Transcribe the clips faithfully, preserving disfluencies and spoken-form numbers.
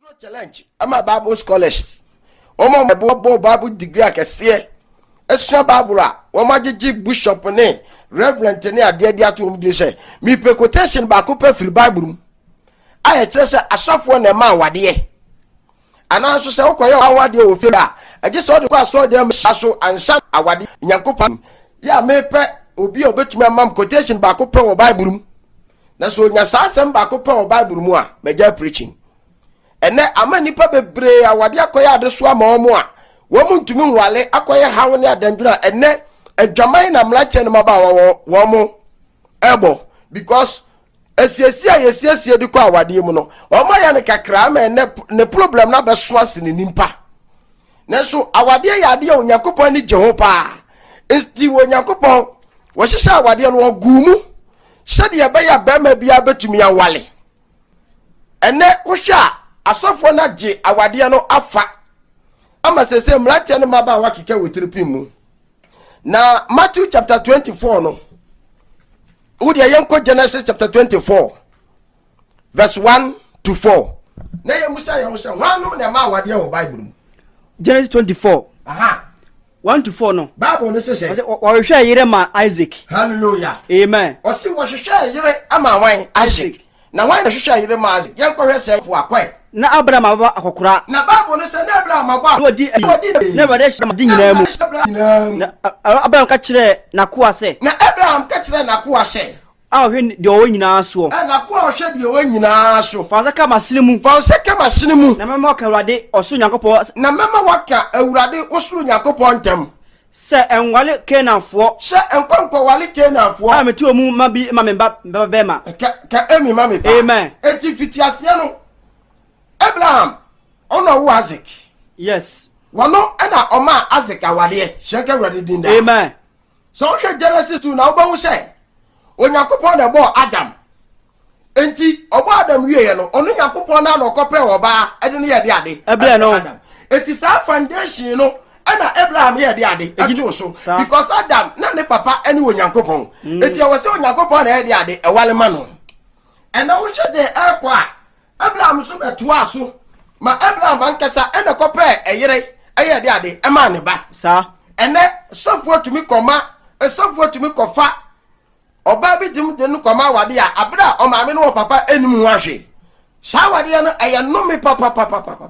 challenge. I'm a Bible scholars. Omo Bible Bible degree akese. Esua Bible a omo gigi bishop ne reverend ne ade ade ato mu de say me pe quotation ba ko pa firi Bible mu. Aye kire say asafo na ma awade. Ana so say ukoye awade o fe a age so de ko aso de aso ansa awade Nyankopon ya me pe obi obetumi amam quotation ba ko pa wo Bible mu. Na so nya sa asem ba ko pa wo Bible mu a meja preaching. Ene ama nipa bebre awade akoye adeso ama omo a wo muntumi nwale akoye hawo ne adandura ene adwaman na mlache ne maba wo mo ebo because esiesi ayesiesi di ko awade mu no omo ya ne kakra ma ene ne problem na beso ase ne nimpa ne so awade ya ade Onyankopon ni Jehova esti Onyankopon wo hihye awade no ogumu sede ye be ya be ma bia betumi awale ene wo hwa asofo na je awade no afa ama sese mlache ne maba wa keke wetiripin mu na Matthew chapter twenty-four no udi ayenko Genesis chapter twenty-four verse one to four na ye musa ye musa wanu na ma awade wo Bible mu Genesis twenty-four aha one to four no Bible no sese o hwehwe yire ma Isaac. Hallelujah, amen. O si wo hwehwe yire ama wan Isaac na wan na hwehwe yire ma Isaac yenko hwe se fu akwan na Abraham aba akokora na Bible no se na Abraham aba wodi na bade hye madi nyina mu na Abraham ka kire na ko ase na Abraham ka kire na ko ase a hwe de o nyina so na ko o hwe de o nyina so fa saka masene mu fa saka masene mu na mema ka Awurade oso Nyankopon na mema waka Awurade osoro Nyankopon ntam se enwale Kenaanfo se enkonkwo wale Kenaanfo a meti omu ma bi ma memba bema ka ka emi ma me pa amen eti fitiase no Abraham ono wo Isaac yes wano ana oma Isaac awade sheke Awurade dinda amen so hwe Genesis two na obawu say Onyankopon na bo Adam enti obo Adam wiye no ono Nyankopon na no kope oba ede ne ye de ade Adam eti sa foundation no ana Abraham ye de ade ajo so because Adam na ne papa ene Onyankopon eti e wose Onyankopon na ye de ade e wale ma no ena wo hwe de akwa Abraham so beto aso ma Abraham ankasa ene kope eyire eye de ade e ma ne ba sa ene sofo tumi koma e sofo tumi kofa oba bi dim de no koma wade a abra o ma me no papa enim ho ahwe sa wade no eye no me papa papa papa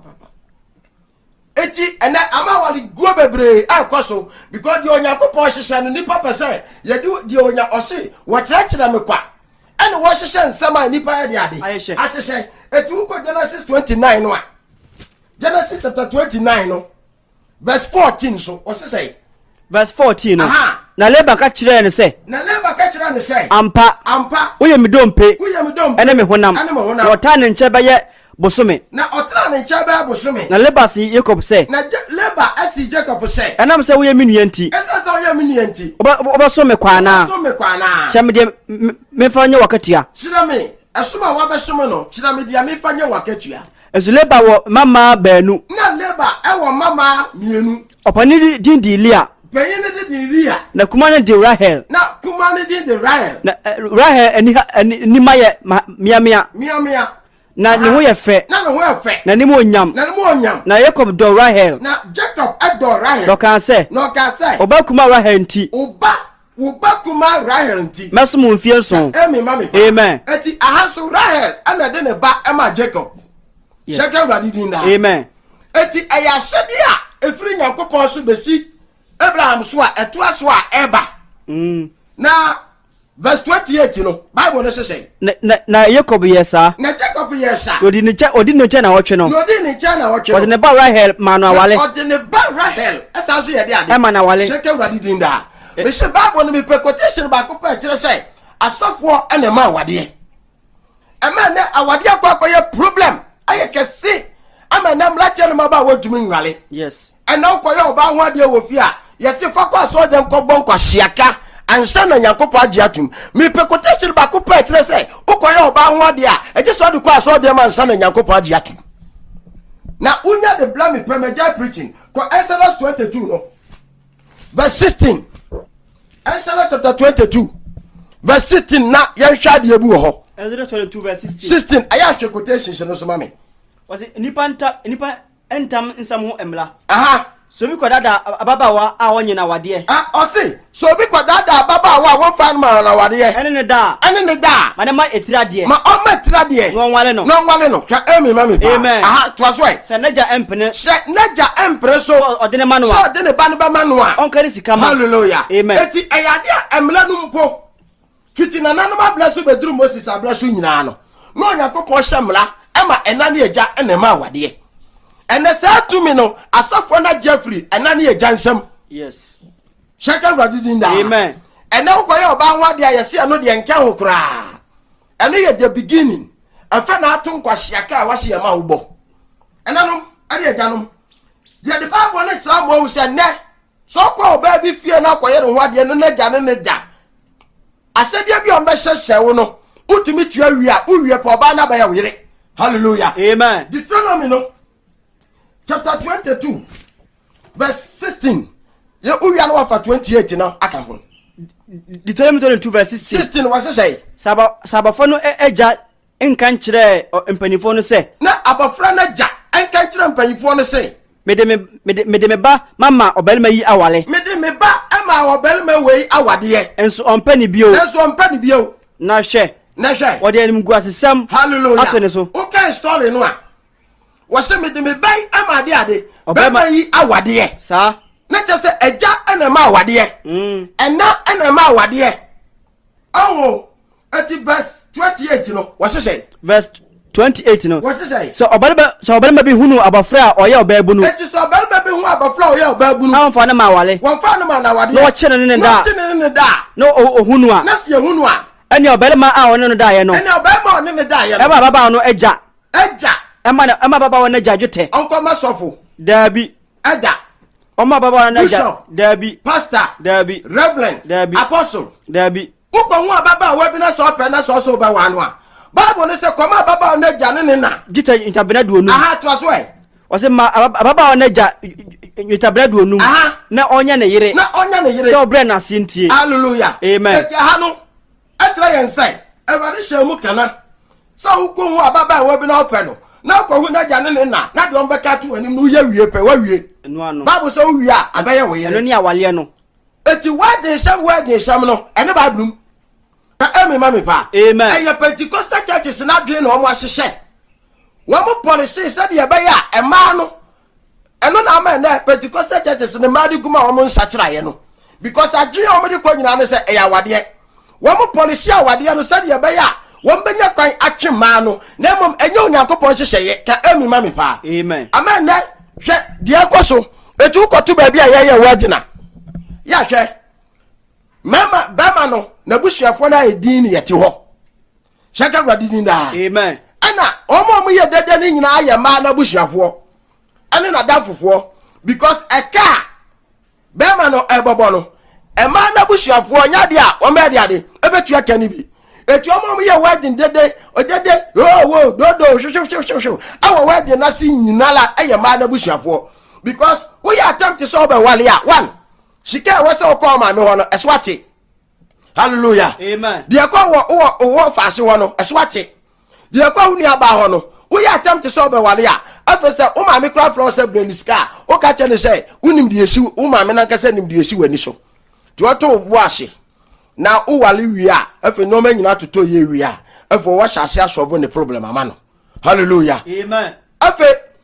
eti ene ama wale guo bebre akoso because the Onyankopon hihye no ni papa say ye do the onya ose wo kire kire me kwa ene wo hihye nsama ni pa de ade ahihye eti uko Genesis twenty-nine no a Genesis chapter twenty-nine no verse fourteen so o say verse fourteen no na Leba ka kire ne say na Leba ka kire ne say ampa ampa wo ye me dompe wo ye me dompe ene me honam wo ta ne nche ba ye bosome na otra ne nche ba bosome na Leba si Jacob say na Leba asi Jacob say enam say wo ye me nuanti esa say wo ye me nuanti oba oba so me kwana so me kwana sha me de me fa nye wakatua sira me asuma wa be some no sira me de me fa nye wakatua ezu Leba wo mama baanu na Leba e wo mama mienu opani din di Lia peyin de din Lia na kuma ne di Rahel na kuma ne din de Rahel na Rahel eni ni maye mia mia mia mia na ne ho ye fe na ne ho ye fe na ni mo onyam na ni mo onyam na Jacob do Rahel na Jacob ador Rahel do kan se no kan se oba kuma Rahel nti oba oba kuma Rahel nti meso mo mfie nson emi mami amen eti ahaso Rahel ana de ne ba ema Jacob shaka Awurade dinda amen eti aya hede a efiri Nyankopon so besi Abraham so a eto aso a eba mm na verse twenty-eight no Bible no say na na Jacob yesa na Jacob yesa odi ni cha odi no cha na wotwe no odi ni cha na wotwe odi ne ba Rahel ma no awale odi ne ba Rahel esa so ye de ade e ma na wale shaka Awurade dinda me se Bible no me pe quotation ba ko pa kire say asofo ene ma awade e ma na awade akokoye problem aye kese ama na mlache no maba wodumi nwale yes ena ukoye oba ho ade wo fi a yesi fakwa so dem ko bon kwa hyiaka ansa na Nyankopon age atum me pe quotation ba ko pa kire say ukoye oba ho ade a eje so de kwa so dem ansa na Nyankopon age atum na unya de blame premature preaching ko Exodus twenty-two no verse sixteen Exodus chapter twenty-two verse sixteen na yan hwa de ebu ho Exodus twenty-two verse sixteen sixteen aya hwe quotation no so mame was nipa nta nipa entam nsam ho emla aha so bi kodada ababawa a wonye na wade ah osi so bi kodada ababawa won fan ma na wade ene ne da ene ne da ma ne ma etirade ma o ma etirade no nwale no no nwale no ka emi ma me pa aha to aso e se naja empene se naja empre so odene manu so odene ba ne ba manu a on kari sika ma hallelujah amen eti eyade emla nu mpo fitina nanu ma bless bedru Moses ablesu nyina no no yakopon hyemla ema ena ne eja ena ma wade ene sa to me no asafo na Jeffrey ena ne eja nsam yes shaka gradidinda amen ene ko ye oba wade ayese no de enka ho kra ene ye the beginning afa na ato nkwahyiaka a wahye ma wo ena no ade eja no ye the Bible na tira mo wo se ne so ko oba bi fie na akoye ro wade no na ja ne ne da asedia bi on be hyehye wo no utumi tua wi a uwie pa oba na ba ya wire hallelujah amen Deuteronomy no chapter twenty-two verse sixteen ye uwie na wa twenty-eight na aka ho Deuteronomy twenty-two verse sixteen sixteen was say saba sabafo no eja enka nkire empanifo no se na abafra na ja enka nkire empanifo no se mede me mede me ba mama obalma yi awale mede me ba ama obalma wei awade enso ompani bio enso ompani bio na hwe na hwe wode anim gu asesam hallelujah atene so okay story no a wose mede me ba ama de ade obalma yi awade sa na chese eja ena ma awade mm ena ena ma awade awo at verse twenty-eight no wose say verse twenty-eight no wose say so obalba so obalma bi hunu abafra oye obabu no eti so obalma bi hunu abafra oye obabu no awon fa na ma wale won fa na ma na awade no wo chene ne da no chene ne da no ohunu a na se ehunu a eni obalma a won no da ye no eni obalma on ne da ye no e ba baba no eja eja e ma e ma baba won eja dwete onko masofo dabi eja o ma baba won eja dabi pastor dabi reverend dabi apostle dabi uko hu baba wa bi na so pe na so so ba wa no a Bible ne se koma baba on eja ne na gita intabena duonu aha to aso e o se ma baba on eja intabena duonu na onya ne yire na onya ne yire so bre na sintie hallelujah amen eti aha no atira yen sai ewade hyamu kana so uko hu baba wa bi na ope no na ko hu na eja ne na na de on be ka to anim no ye wie pe wa wie enu ano Bible so wie a abaye wo yire enu ni awale no eti wade sham wade sham no ene ba blum ka emi mami pa amen aye Pentecostal churches na dwe na omo ahyehyɛ wo mo policy said ye be ya e ma no eno na ma na Pentecostal churches ne ma di guma omo nsakira ye no because adwe omo di ko nyina no se e ya wade wo mo policy awade no said ye be ya wo mbenya kwan atwe ma no na mom enye onyankopɔn hyehyɛ ye ka emi mami pa amen amen na hwe de akoso etu ko to ba bia ye ye wagina ya hwe mama bama no na busuafo na edin ne yete ho shaka gradidin da amen ana omo omo ye dede ne nyina aye ma na busuafo ane na danfofo because eka bama no ebobo no e ma na busuafo nya de a o ma de ade ebetu aka ni bi etu omo omo ye wedding dede o dede oh wo dodo shu shu shu shu awo wedding na si nyina la aye ma na busuafo because we attempt to solve wale a one shika we say okọ ma me ho no eswate hallelujah amen de akọ wo wo faase ho no eswate de akọ hu ni aba ho no we attempt to solve wale a afa say o ma me cry from say breniska o ka che ne say unim de esi o ma me na nka say nim de esi wani so de oto bo ase na o wale wi a afa no ma nyina toto ye wi a afa wo hyase asobo ne problem ama no hallelujah amen afa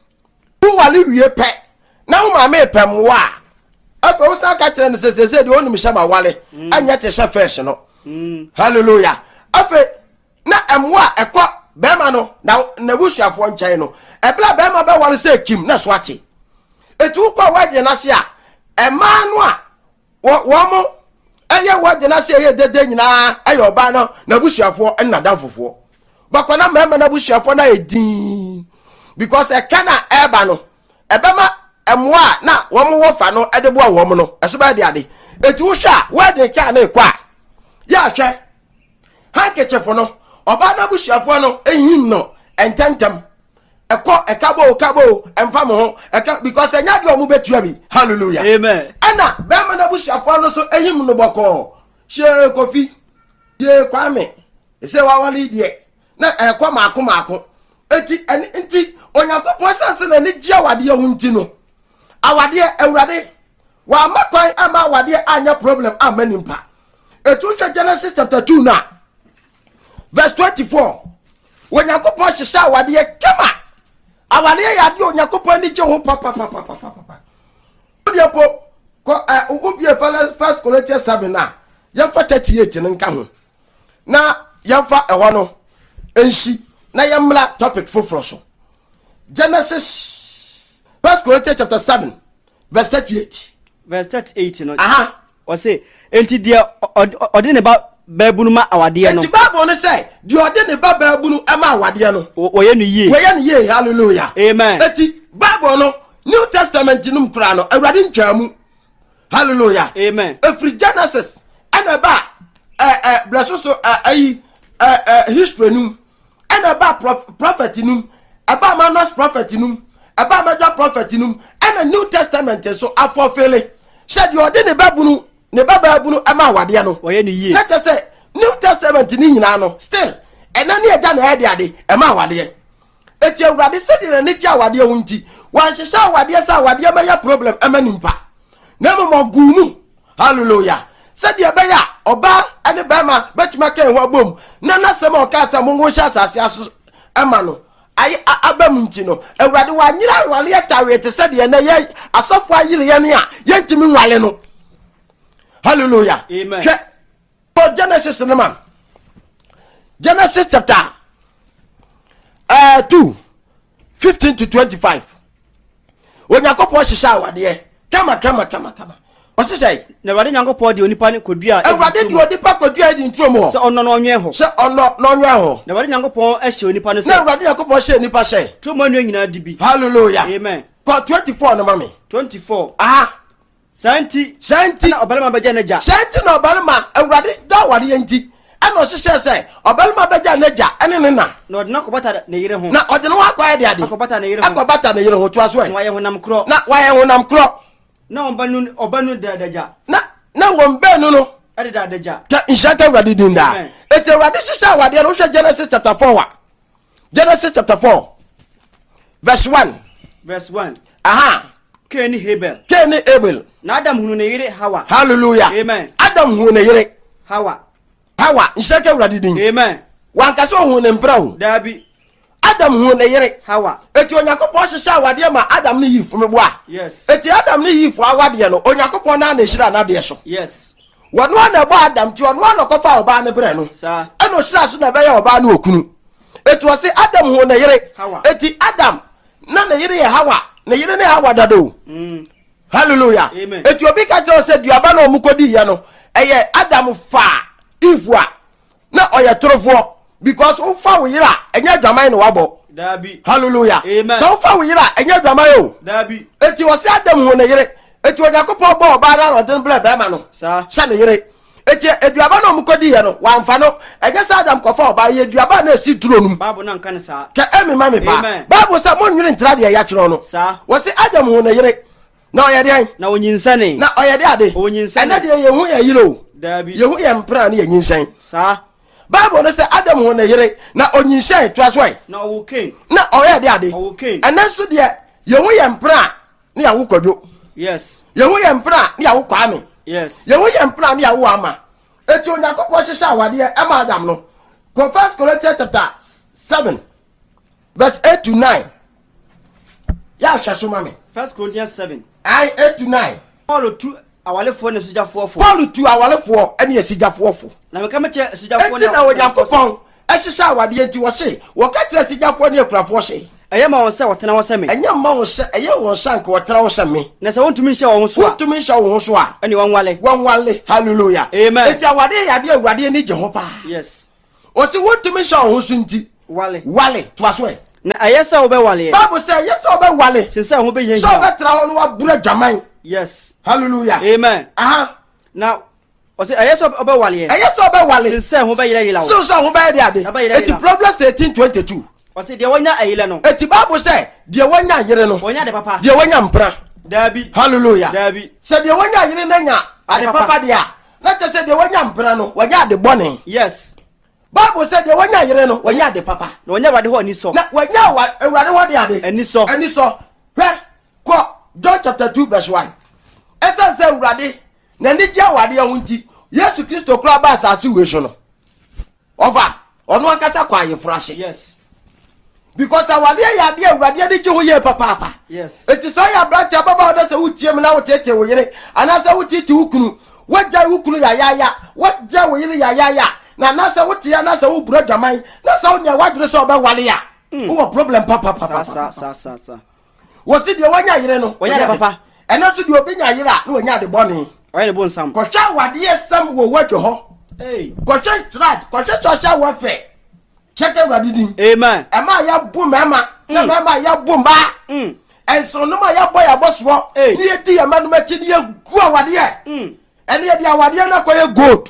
o wale wi pe na o ma me pem wa afa wo sa ka kire ne sese se de onum hyama wale anya te sha fresh no hallelujah afa na emwa ekọ bema no na na busuafo nkyai no ebla bema be wale se kim na so ate etu ko waje na se a ema no a wo mo eye waje na se eye dede nyina aye oba no na busuafo na danfofo bakona mema na busuafo na edin because e kana eba no ebema emwa na wo mo wo fa no edebo a wo mo no eso ba de ade etu wo hwa waje ka na ekwa ya hwe hankechefo no oba na busuafo no ehim no ententem eko ekabo kabo emfa mo ho eka because enya de omu betua bi hallelujah amen ana be ma na busuafo no so ehim no boko she kofi ye kwame ese wa wali die na ekwa maako maako enti eni enti Onyankopon sanse na ni gye awade ho nti no awade Awurade wa makwan ama awade anya problem amanimpa etu hwe Genesis chapter two na verse twenty-four Onyankopon hyehye awade kema awade ya de Onyankopon ni gye ho papa papa papa papa odiapo ko eh ubie first Corinthians seven na yamfa thirty-eight nka ho na yamfa eho no enshi na yamla topic foforo so Genesis first Corinthians chapter seven verse thirty-eight verse thirty-eight no aha o say enti dia odi ne ba baabunu ma awade no enti Bible no say di odi ne ba baabunu ama awade no woye no yie woye no yie hallelujah amen enti Bible no New Testament num kra no Awurade ntwamu hallelujah amen every Genesis and ba eh eh bless so eh eh history num and ba prophet num aba Manoah's prophet num aba major prophet num and the New Testament so afofele said you odi ne babunu ne bababunu ama awade no woye no yie na just say New Testament ni nyina no still enani eja na ede ade ema awade eti Awurade sedi na ne ti awade ho nti wan hye awade sa awade ma ya problem ema nimpa na mo gumu hallelujah sedi ebe ya oba ane bema betuma kan ho abom na na sem o ka sa mo ngo hya asase aso ema no ai abam nti no Awurade wa nyira nwale ya tawe te sedi na ye asofo ayire ye ne a ye ntimi nwale no hallelujah amen for Genesis no man Genesis chapter uh two fifteen to twenty-five Onyankopon hyehye awade kama kama kama kama o se say na Awurade Nyankopon de onipa ne kodua Awurade de onipa kodua di ntrom ho se ono no onwe ho se ono no onwe ho na Awurade Nyankopon ahye onipa no se na Awurade Nyankopon hye onipa hye tromo anu nyina dibi hallelujah amen for twenty-four no mami twenty-four aha santi santi na obalema beja neja santi na obalema Awurade da awade yanti ana o hye say obalema beja neja ene ne na na odina kobata ne yire ho na odina wa kwa de ade akobata ne yire ho akobata ne yire ho to aso e na waye honam kro na waye honam kro na obanu obanu dadaja na na ngombe no no ade dadaja ka inshaka Awurade dinda ete Awurade hye awade no hye Genesis chapter four wa Genesis chapter four verse one verse one aha Cain Abel Cain Abel na Adam hunu ne yire Hawa hallelujah amen Adam hunu ne yire Hawa Hawa inshaka Awurade din amen wankase hunu ne mprawo dabi Adam hunu ne yire Hawa eti Onyankopon hye awade ma Adam ne yifu me boa yes eti Adam ne yifu awade no Onyankopon na na hira na de so yes wono na bo Adam ti wono na kofa oba ne bre no sa eno hira so na be ya oba na okunu eti wo se Adam hunu ne yire eti Adam na ne yire ye Hawa ne yire ne Hawa dado mm hallelujah amen eti obi ka tell say duaba na omukodi ye no eye Adam fa Eve a na oye torofo because o fa wo yira enya dwaman no wabo dabi hallelujah amen so o fa wo yira enya dwaman o dabi eti wo se Adam ho ne yire eti Onyankopon bo oba na rodin ble be ma no sa sha ne yire eti eduaba na omukodi ye no wa mfa no enya sa Adam ko fa oba ye duaba na esi turonum babu na nkan sa ka emi ma me ba babu sa mo nwire ntra de ya kire no sa wo se Adam ho ne yire na oye de na onyinsane na oye de ade onyinsane ena de ye hu ye yire o dabi ye hu ye mpra na ye nyinsan sa Bible no say Adam ho ne yire na onyinshan to aso na o Cain na oye de ade o Cain ena so de ye hu ye mpra na ya wo kwadwo yes ye hu ye mpra na ya wo kwame yes ye hu ye mpra na ya wo ama eti Onyankopon hye awade e ma Adam no go first Corinthians chapter seven verse eight to nine ya hwehwe mame first Corinthians seven ai eight to nine Paul tu awalefo ne sujafo fo Paul tu awalefo ene asigafo fo na me kama che sujafo ne na Onyankopon ehye awade enti wo se wo ka tira asigafo ne akurafo se eye ma won se wotena wo se me enya ma won se eye won sank wotena wo se me na se wontumi hye wo so a wontumi hye wo so a ene won wale won wale hallelujah amen enti awade yade awurade ni je ho pa yes o se wontumi hye wo so nti wale wale to aso e na ayesa wo be wale Bible say yes wo be wale sinsa ho be yen so be tra ho no wa bura dwaman yes hallelujah amen aha na o se ayesa wo be wale yes wo be wale sinsa ho be yire yila wo so so ho be de ade eti Proverbs eighteen twenty-two o se de wonya ayile no eti Bible say de wonya yire no wonya de papa de wonya mpra dabi hallelujah dabi se de wonya yire na nya ade papa de a na che se de wonya mpra no wonya de bone yes Bible said the wanya yere no wanya de papa na wanya wade ho ani so na wanya wa ewrade ho de ade ani so ani so hwe ko John chapter two verse one esa se ewrade na ni dia wade ho nti Yesu Kristo kura ba asase we so no over ono akasa kwa yefrase yes because awade ya de ewrade de je ho ye papa papa yes it is so ya branch ababa oda se wutie me na wotete wo yere ana se wutiti wukunu wajja wukunu ya ya ya wajja wo yere ya ya ya na na se wutia na se wo bro dwaman na se wonya wadure se oba wale ya wo problem papa papa sa sa sa sa wo si de wanya yere no wanya de papa eno so de obinya yere a na wanya de boni wanya de bonsam ko sha wade yesam wo wadwo ho eh ko sha trad ko sha sha wo fe cheke wadidin amen ema ya bu mema na mema ya bu mba mm enso no ma ya boy aboso ni ye di ya manu machi ni ye gu awade e mm ene ye di awade na ko ye gold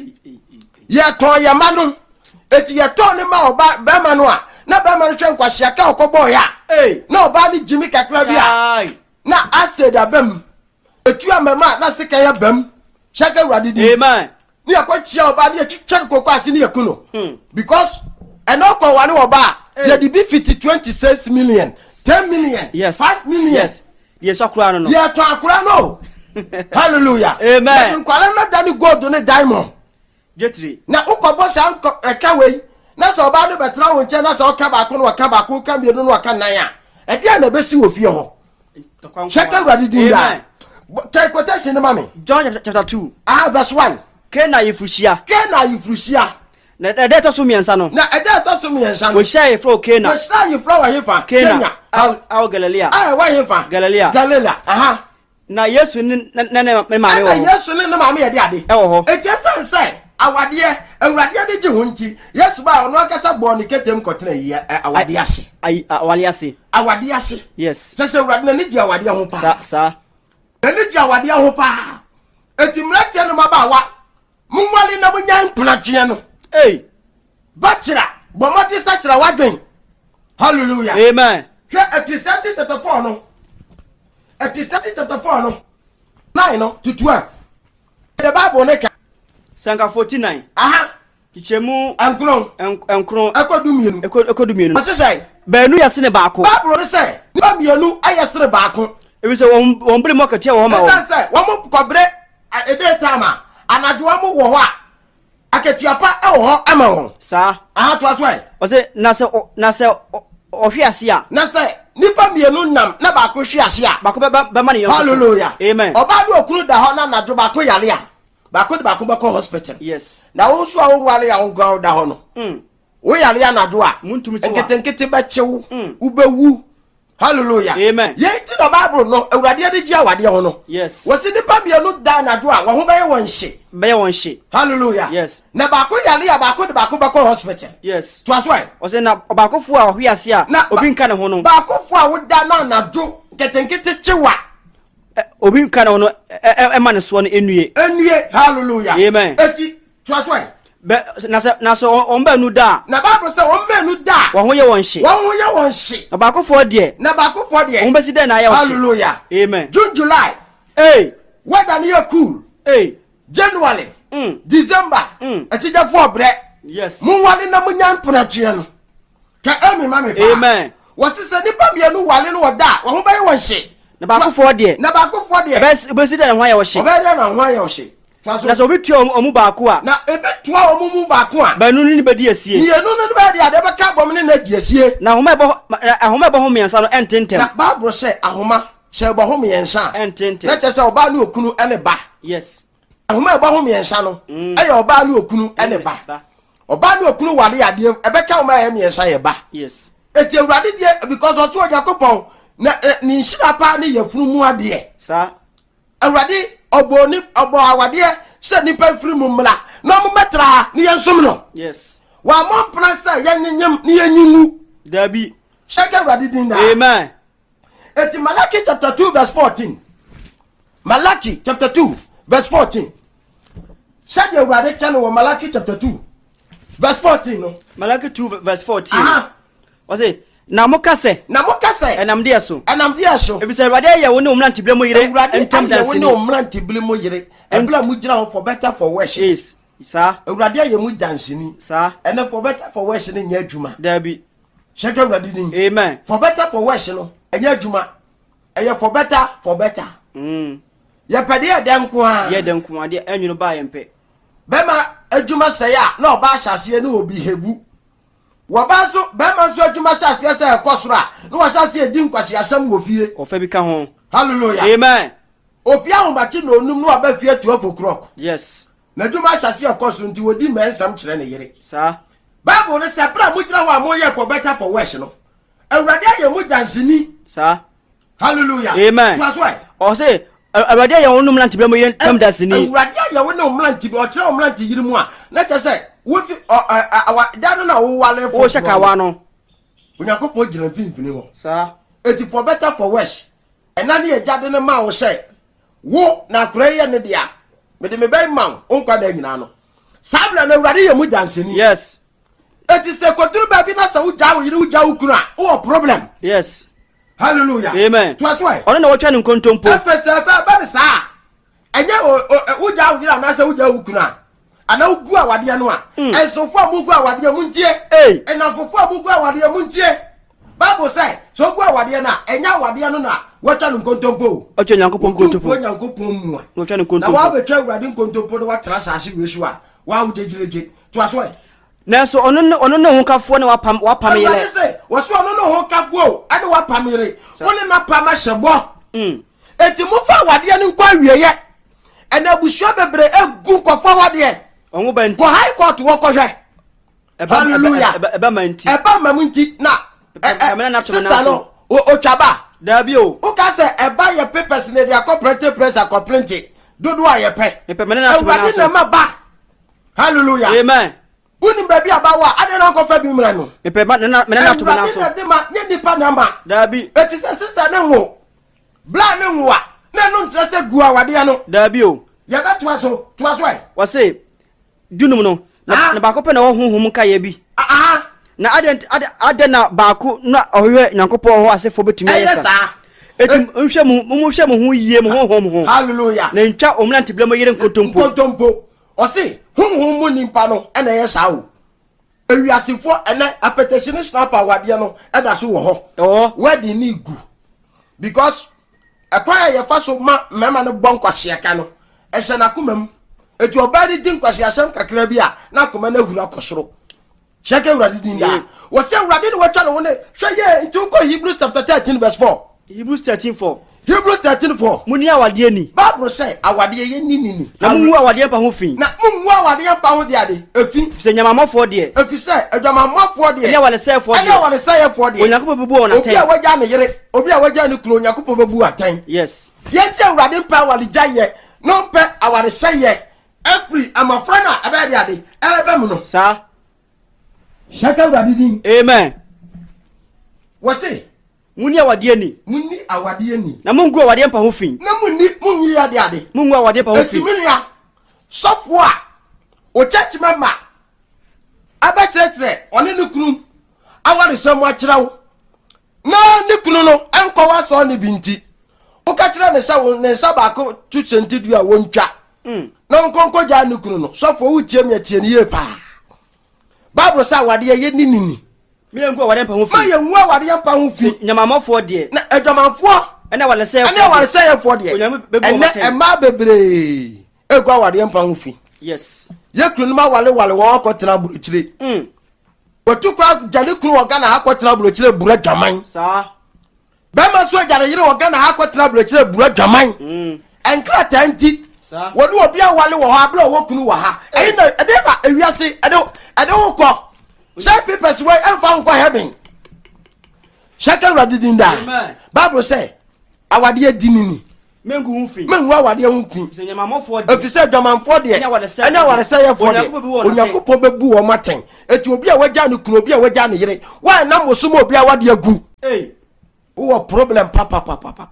ye ton ya manu eti ye ton ni ma oba be manu a na be manu hwe nkwahia ka okobo ya eh na oba ni jimi kakra bia na acid abem etu amema na sika ya bem shaka awade di amen ni akwachia oba ni etwetwer kokko ase ni yekuno because eno ko wani oba ye di be fifty twenty-six million ten million yes five million yes yes akura no no ye to akura no hallelujah amen nkwale na dani gold ne diamond getri na ukobo sha eka wei na so oba do betra wo nche na so ka ba ko no ka ba ko ka mienu no ka nan ya e dia na besi wo fie ho cheka gwadi din da ke quotation ne mame John chapter two ah verse one ke na yifushia ke na yifushia na de to so miensa no na e de to so miensa no wo sha ye fro ke na wo sha ye fro wa yefa Kenya au Galilea ah wa yefa Galilea Galilea aha na Yesu ni na na me ma me wo na Yesu ni na ma me ye de ade e wo ho e je san sai awade awurade de je ho nti Yesu ba ono akasa bo ni ketem kotena yi awade ase ai awale ase awade ase yes sese awurade na ni je awade ho pa sa sa na ni je awade ho pa etimrate no mabawa munwale na munyan plantie no eh bachira bomodi sachira wadwen hallelujah amen hwe Ecclesiastes chapter four no Ecclesiastes chapter four no nine no to twelve the Bible ne ka sanka forty-nine aha kichemu ankron enkron ekodumienu ekodumienu masese benu yase ne baako Bible ne se na mienu ayesere baako ebi se won won bere mokatia wo ma wo se won mo kobre e dey time anajo mo wo ho a aketiapa e wo ho ama wo sa aha to aso e o se na se na se ohwe ase a na se nipa mienu nam na baako hwe ase a baako be ma ne yo hallelujah amen oba do okuru da ho na najo baako yale a baako de baako be ko hospital yes na wo so a wo wale a wo go da ho no mm wo yale a najo a muntumi tiwa nkete nkete be chewu ubewu hallelujah amen ye ti no Bible no awurade de ji awade ho no yes wo si nipa mienu da najo a wo ho be ye won hye be ye won hye hallelujah yes na baako yale a baako de baako be ko hospital yes to aso e o se na baako fu a ohwe ase a obi nka ne ho no baako fu a wo da na najo nkete nkete chewa obi nka ne ho no e ma ne so no enue enue hallelujah amen eti to aso e be na se na so on ba nu da na Bible say on ba nu da wo ho ye won hye wo ho ye won hye na baako fu de na baako fu de won be si de na ye won hye hallelujah amen June July hey weather ni cool hey January mm December mm etija for bre yes mun wale na munyan pratue no ka emi ma me pa amen wo se se nipa mienu wale no da wo ho ba ye won hye na baako fu de na baako fu de be be si de na ho ye won hye oba de na ho ye won hye na so bi tu omu baako a na ebe tuwa omu mu baako a ba nu ni be di asie ni enu no ba de ade be ka bom ni na di asie na homa ebo homa ebo ho miensa no ententem na Bible say ahoma say bo ho miensa ententem na che say oba ni okunu ene ba yes ahoma ebo ho miensa no eye oba ni okunu ene ba oba ni okunu wale ade ebe ka oma ye miensa ye ba yes eti awurade die because otu ojakopon na ni nhira pa ni yefunu mu ade sa awurade obo ni obo awade se nipa firi mu mla na mo metra ni yensom no yes wa mo mpra se yenyenyem ni yenyimu dabi shaka awurade din da amen eti Malaki chapter two verse fourteen Malaki chapter two verse fourteen shaka awurade kan wo Malaki chapter two verse fourteen no Malaki two verse fourteen aha o say na mo kase na mo kase enam de so enam de so ebi say awurade ye wo ne omran tibile mo yire entem da wo ne omran tibile mo yire ebla mu gira for better for worship yes Sa. Awurade ye mu dansini. Sa. And for better for worse ni nya adwuma. Dabi. Sheke awurade din. Amen. For better for worse no, enya adwuma. Eye for better for better. Mm. Ye pede ye dem ko a. Ye dem ko ade anwunu ba ye mpe. Bema adwuma sey a na oba asase ne obi hebu. Wo ba so bema so adwuma asase sey ekosora, na wo asase edi nkwase asam wo fie. Ofa bi ka ho. Hallelujah. Amen. Opia ho bachi no onum no aba fie twelve o'clock. Yes. Na adwuma asase ekosoro nti wodi mensam kire ne yere. Sa. Bible ne say pra mu kira wa mo ye for better for worse no. Awurade aye mu dansini. Sa. Hallelujah. Amen. That's why. O say awurade aye wonum na ntibra mo ye tam dansini. Awurade aye wonum na ntibra o kire o mla ntiyiri mu a. Na che say wo fi awa dano na wo wale for. O shaka wa no. Onyankopon gina finfini ho. Sa. Eti for better for worse. Ena ne ye jade ne ma wo say wo na kura ye ne dia. Me de me bay man onka da nyina no. Sabla na awurade ye mu dansini. Yes. Eti se koduru ba bi na sa wo jawo yiri wo jawo kuna. O problem. Yes. Hallelujah. Amen. That's why. Ono na wo twa ne nkontompo. Efese fa ba de sa. Enye wo jawo yiri na sa wo jawo kuna. Ana ugu awade no a. Ensofo amugu awade mu ntie. Eh. Enafofo amugu awade mu ntie. Bible say so ugu awade na enya awade no na wo twa ne nkontompo. O twa nyankopon nkontompo. Wo nyankopon mu a. Wo twa ne Na nkontompo. wa be twa awade nkontompo do wa tra saase wesu a. Wa wo jejireje. To aso. Nanso ono ono no hunkafo ne wapam wapam yele. What say? Waso ono no hunkafo ade wapam yele. Woni na pam ahyebo. Mm. Eti mu fa awade no nkwa wieye. Ena busuo bebre egu nkofo awade. Onwo ba nti. Ko high court wo ko hwe. Hallelujah. Eba ma nti. Eba ma nti na Amena na tuma na so. O ochaba. Dabi o. O ka se eba ye papers ne dia corporate press a complaint. Dodo aye pe. Me pe mena na tuma na so. na ba. Hallelujah. Amen. Uni baby abawa ade na nkofa bi mra no. Me pe mena mena na tuma na so. Ade ma nye nipa na ma. Dabi. Eti se sister ne wo. Bla ne wo a. Na no ntre se gu awade no. Dabi o. Ya ga twa so, twa so ai. Wa say dunum no. Na ba ko pe na wo honhom ka ye bi. Ah. Na ade ade na baako na ohwe nyankopon ho asefo betumi ayesa. Eti nhwe mu mu hwe mu ho yie mu honhom ho. Hallelujah. Na ntwa omna ntibla mo yere nkotompo. Nkotompo. O se honhom mu nimpa no e na yesa wo. Ewiasefo ene apetition snapper wade no e da so wo ho. Oh. Wadi ni gu. Because akwa ye fa so ma mema no bon kwase aka no. E se na komam. Eti obadi din kwase asem kakra bi a na koma na hura kosoro. Shake uradi din da. Wo se uradi no watwa no ne hwe ye nti ko Hebrews chapter thirteen verse four. Hebrews thirteen four. Hebrews thirteen four. Muni awade ni. Bible say awade ye ni ni ni. Na mu awade pa ho fin. Na mu awade pa ho de ade. Efi se nyamamofo de. Efi se adwamamofo de. Ene wale say for de. Ene wale say for de. Onyakopo bebu ona ten. Obi a waja ne yere, obi a waja ne kuro onyakopo bebu atan. Yes. Ye ti awade pa wale jaye. No pe awade say ye. Every amafra na aba de ade. Ebe mu no. Sa. Shaka awade din. Amen. Wo se muni awade ni. Muni awade ni. Na mungu awade pa ho fin. Na muni munyi ade ade. Mungu awade pa ho fin. Etiminia. Sofo a o church member aba chire one ne kunu aware samu a kire wo. Na ne kunu no enko wa so ne binti. O ka kire ne sa wo ne sa ba ko tu sentidu a wontwa. Mm. Na nkonko ja ne kunu no. Sofo wo tie me tie ne ye pa. Bible say awade ye ni ni. Me ngu awade pa ho fin. Ma ye ngu awade pa ho fin. Nyamamofo de. Na adwamanfo ena wale say. Ena wale say for de. Ena ema bebre. Ego awade mpa ho fi. Yes. Ye kunu ma wale wale wo akotena buruchire. Mm. Wotu kwa jale kunu wo ga na akotena buruchire bura dwaman. Sa. Be ma so jare yire wo ga na akotena buruchire bura dwaman. Mm. Enkra tanti. Sa. Wodu obi a wale wo ha bla wo kunu wo ha. Eyi na ede ba ewiase ede ede wo ko. Say papers we emfa nko heaven. Shaka radidinda. Amen. Bible say awade adinini. Mengu hunfi. Mengu awade hunfi. Se nyamamofo de. Efise dwamanfo de. Ena wale say for de. Onyakopo bebu wo maten. Eti obi a waja ne kunu obi a waja ne yire. Wa na mosumo obi a wade agu. Eh. Wo problem papa papa papa.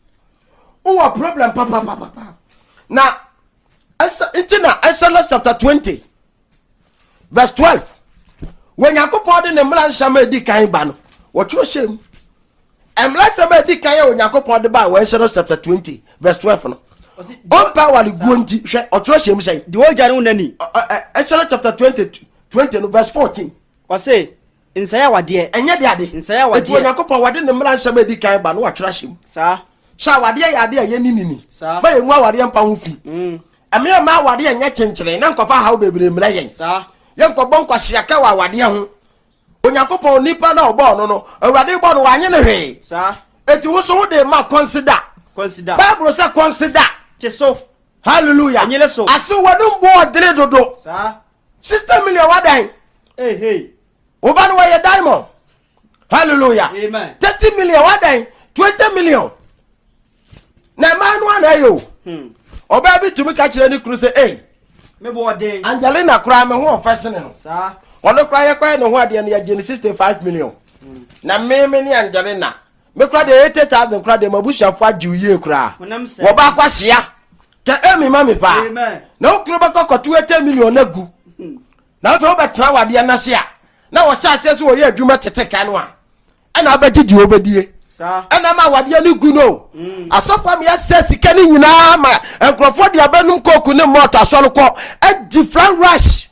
Wo problem papa papa papa. Na esa intina Exodus chapter twenty verse twelve. When Yakopo de ne mla nshama di kan ba no. Wo tro shem. Emla sama di kan ya Onyakopo de ba Exodus chapter twenty verse twelve no. on power guonti hwe otro hye me say di wo jare unani Exodus chapter twenty twenty no verse fourteen o say nsaya wade enye de ade nsaya wade etu Yakobon wade ne mra nsam edi kan ba no watwra hyem sa sha wade ya ade ye ninini sa ba ye nwa wade mpa ho fi mm ame ma wade enye chenkyere na nkofa hawo bebre mra yen sa ye nkobon kwahia ka wa wade ho Yakobon nipa na obo no no awrade bo no wanye ne hwe sa eti wo so wo de ma consider consider Bible say consider teso hallelujah anyele so aso wadum bo dere dodo sa sixty million wadan eh hey oba no ye diamond hallelujah amen thirty million wadan twenty million na manu anayo hmm oba bi tumi ka kire ni kru say eh me bo den Angelina kra me ho ofesene no sa ono kra ye kwa no ho ade no ye gene sixty-five million na me me ni Angelina me kra de eighty thousand kra de mabushafu ajiuye kra wo ba kwa hia ke emi ma me pa amen na okru ba ko twenty million na gu na fe obetra wade na hia na wo sha ase so wo ye adwuma tete kan no a na abagidi obedie sa ana ma wade ni gu no asofa me yase sika ni nyina ma enkrofo de abanum koku ne moto asolo ko a different rush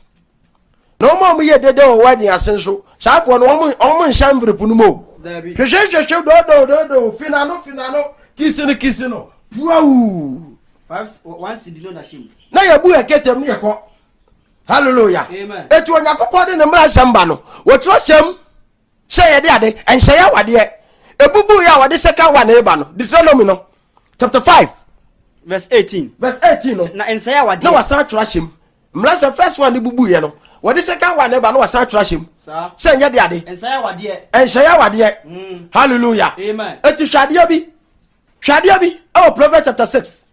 no mo mo ye dede wo wade asenso safo no mo mo nshambre punu mo hwehwehwehwe do do do do finano finano kisino kisino wow five one cd no da shim na yabu eketem ne yeko hallelujah amen etu Yakobon de ne mra shamba no wotro shem she ye de ade enhye ya wade ebubu ya wade second one e ba no Deuteronomy no chapter five verse eighteen verse eighteen no na ensaya wade na wasa tro shem mra se first one bubu ye no wade second one e ba no wasa tro shem sa she nye de ade ensaya wade enhye ya wade mm hallelujah amen etu hwade bi hwade bi oh Proverbs chapter six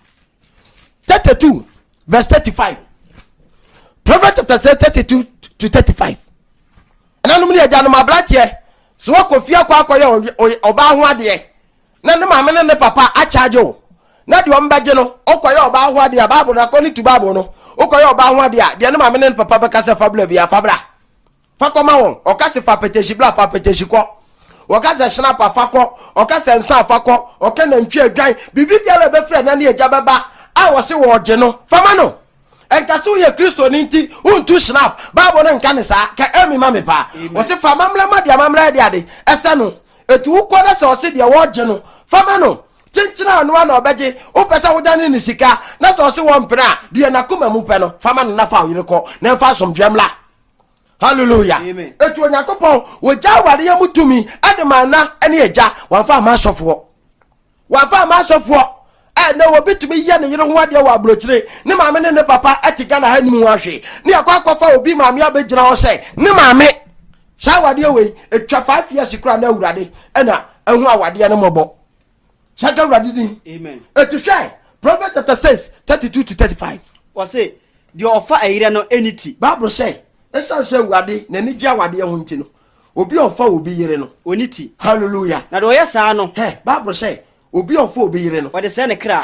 thirty-two verse thirty-five Proverbs chapter six thirty-two to thirty-five ananum ne agya no mablatie so wakofia kwa akoye oba ho ade na ne maame ne papa a charge o na de ombaje no okoye oba ho ade Bible na ko ni tu Bible no okoye oba ho ade a de ne maame ne papa be kase fabla bia fabra fa koma won o kase fa peteshi bla fa peteshi ko o kase snap fa ko o kase nsa fa ko o ke na ntwe adwan bibi bia le be frɛ na ne agya beba a wo se wo gye no fama no enkaso ye Kristo ni nti untu snap Bible no nka ne sa ka emi ma me pa wo se fama mla ma dia mamla dia de ese no etu uko na se wo se dia wo gye no fama no chinchina anu na obeje o pesa wo dane ni sika na se wo se wo mpra dia na kuma mu pe no fama no na fa wo yireko na fa somdwemla hallelujah etu Yakobon wo ja ware ye mutumi adema na ene eja wan fa ma sofo wan fa ma sofo eh na wo bitumi ye ne yire ho ade wa abrochire ne maame ne ne papa atiga na hanim ho ahwe ne akwa akwafa obi maame abegina ho se ne maame sha wade we etwa five years kura na awurade ena ehu awade ne mobo sha ga awurade din amen etu hwe Proverbs chapter six thirty-two to thirty-five wo say di ofa ayire no enity Bible say esa se awurade na ni gya awade ho nti no obi ofa obi yire no onity hallelujah na do ye sa no he Bible say obi ofa obi yire no wode se ne kra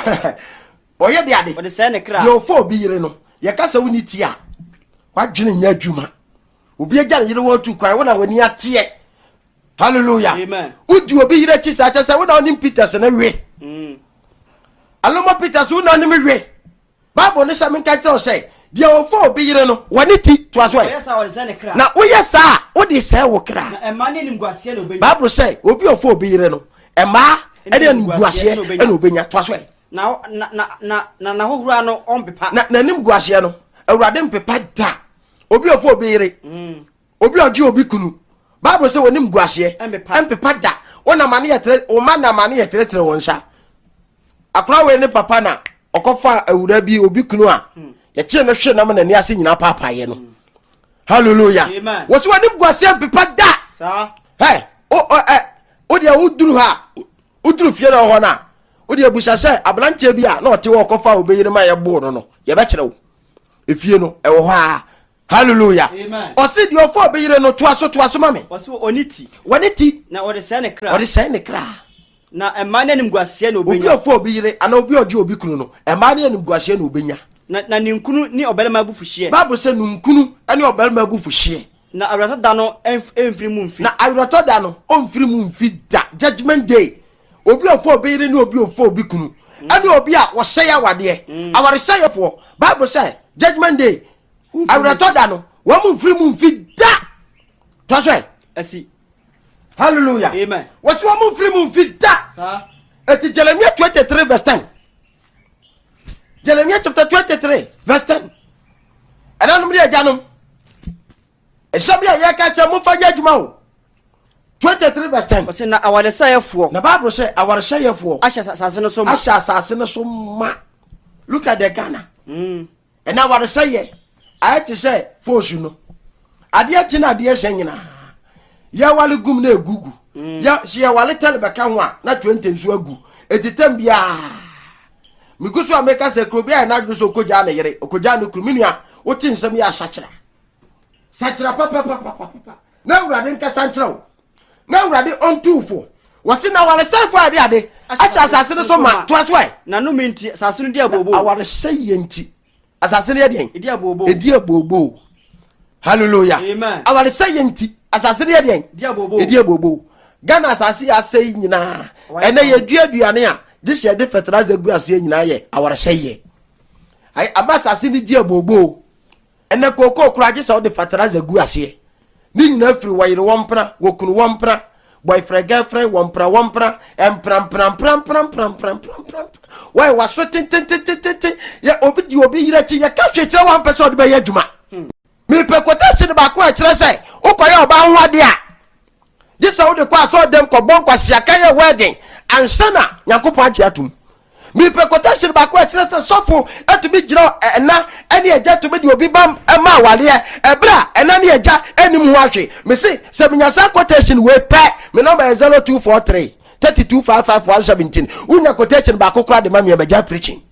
oye de ade wode se ne kra yo ofa obi yire no ye kasa woni ti a wadwene nya adwuma obi agya yire wo tu kwan wona wani ate hallelujah amen udi obi yire chi sa cha sa wona onim Peters na we mm alomo Peters wona onim we Bible ne sa men ka tell say dia ofa obi yire no wani ti to aso yes I wode se ne kra na woyɛ sa wode se wo kra na emane nim guase na obenya Bible say obi ofa obi yire no ema ene nim guase ene obenya to aso na na na na na hohura no ompepa na nanim guase no awurade mpepa da obi ofa obi yire mm obi oji obi kunu Bible say wonim guase empepa da wona mane yetre o ma na mane yetre tre won sha akra we ne papa na okofa awura bi obi kunu a ye che na hwe na ma nani ase nyina papa ye no hallelujah wo so wonim guase empepa da sa hey o o eh o dia uduru ha uduru fie na ho na o dia busa se ablanche bi a na ote wo kofa obeyire ma ye bo no no ye be kire wo efie no e wo ha hallelujah amen o se di ofo obeyire no to aso to aso ma me wo so onity waniti na wode se ne kra wode se ne kra na emane nim guase na obenya obi ofo obeyire ana obi oji obi kunu no emane nim guase na obenya na na ninkunu ni obelema bufuhie Bible say nunkunu ene obelema bufuhie na awrato da no emfiri mu mfi na awrato da no omfiri mu mfi da judgment day obi ofo obeyire ni obi ofo obi kunu ani obi a wo sey awade aware sey fo Bible say judgment day awre to da no wo mu free mu mfi da to so asi hallelujah amen wo so mu free mu mfi da sa eti Jeremiah twenty-three verse ten Jeremiah chapter twenty-three verse ten ana no dia janom esabia ya ka cha mu fa judgment o twenty-three verse ten wase na aware sayefo na Bible say aware sayefo asha sase no so ma asha sase no so ma look at the Ghana mm and now what say I had to say force no adia tina adia senyina ya wale gum na egugu ya si ya wale tele beka ho a na twenty nso agu etitam bia migusu ameka se krobia na adwo so koja na yere koja na kruminu woti nsem ya sachira sachira papa papa papa na urade nka sanchira wo na urade ontufo wasi na wale selfo ade ade asha asase no so ma to aso ai na no minti asase no dia bobo aware sayenti asase no dia dia bobo dia bobo hallelujah amen aware sayenti asase no dia dia bobo dia bobo Ghana asase asai nyina ene ye dua duane a gishe de fertilizer gu asase nyina ye aware saye ai abasa asase ni dia bobo ene koko kuraje se o de fertilizer gu asase ni nyina firi wayire wompra wokunu wompra boyfriend girlfriend wompra wompra empram pram pram pram pram pram pram why was so tin tin tin tin ya obi di obi yire chi ya ka hwetire wan person de be ya djuma me pe quotation ba ko a kire sai ukoya oba nwade a this how de kwa so dem ko bon kwa siaka ya wedding ansana yakopon agi atum me pe quotation ba ko a kire sai sofo etumi giro na ene eja to be di obi bam ma wale e ebra ena ne eja enim ho ahwe me se se menyasa quotation we pe me number zero two four three thirty-two fifty-five one seventeen unya quotation ba kokora de ma me beja preaching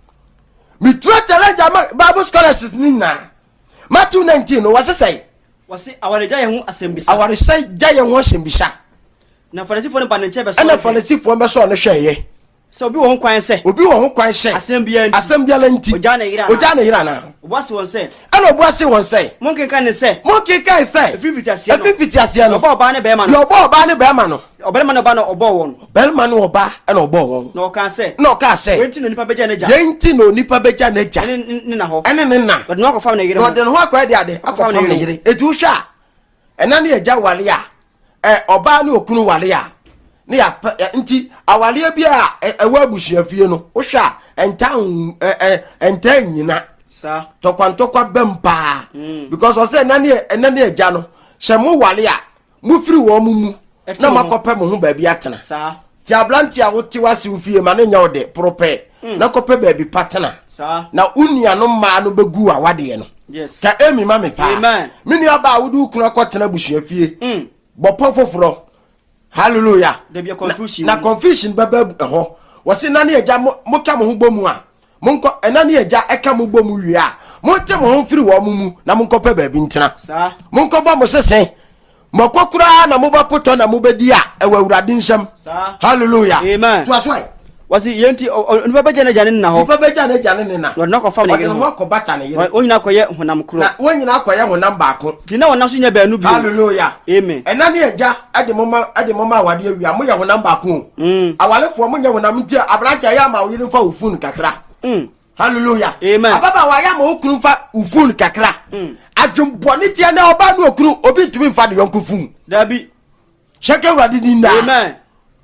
me try challenge Bible scholars ni na Matthew nineteen no wase say wase aware ja ye ho asembisa aware say ja ye ho asembisa na farisifo ne pa ne che be so ana farisifo be so no hweye so obi wo ho kwan se obi wo ho kwan se asembia nti asembia la nti oja na yira oja na yira na obwase won se ana obwase won se monke kan ne se monke kan se efifiti asia no efifiti asia no oba oba ne be ma no yo oba oba ne be ma no oba ma no ba no obo won belma no oba ana obo won no kan se no kan se wenti no nipa beja na ja yenti no nipa beja na ja ni na ho ene ne na but no akofam na yire no de no akwa de ade akofam na yire etu hwa ena ne eja wale a eh oba ne okunu wale a ne ya nti awale bia ewa abushia fie no wo hwa entan entan nyina sa tokwantokwa bempa because o say na ne ena ne eja no hye mo wale a mo firi wo mumu na makope mo ho ba bi atena sa ti ablanti a wote wase wo fie ma ne nya ode prope na kope ba bi patena sa na unua no ma no begu awade no yes ka emi ma me pa amen mini aba wudu kunu akotena bushia fie mm bopo foforo hallelujah there be confusion na, na confusion baba ho wose na ne eja mo ka mo ho bomu a mo nko ena ne eja eka mo bomu wi a mo te mo ho firi wo mumu na mo nkope ba bi ntena sa mo nkoba mo sesen mo kokura na mo ba poto na mo bedi a ewa urade nsam sa hallelujah amen to aswai wasi yenti nipa beja na jane na ho nipa beja na jane ne na no na ko fam na yire ho ko bata na yire onyina koye honam kro na onyina koye honam ba ko di na wona so nya ba anu bi hallelujah amen ena ne eja ade mama ade mama awade awia mo ye honam ba ko mm awalefo mo nya honam nti abranta ya ma wo yire fa ufun kakra mm hallelujah amen ababa wa ya ma okunu fa ufun kakra mm adwumbone tie na oba no okunu obi ntumi fa de yonko fun dabi sheke urade di na amen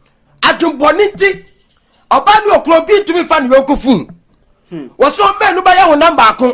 adwumbone ti oba no okunu obi ntumi fa de yonko fun wo so mbe no ba ya honam ba ko